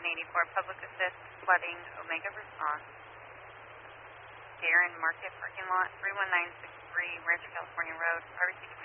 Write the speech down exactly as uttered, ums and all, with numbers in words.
eighty-four, Public Assist Flooding, Omega Response. Darren Market Parking Lot, three one nine six three, Rancho California Road, R B C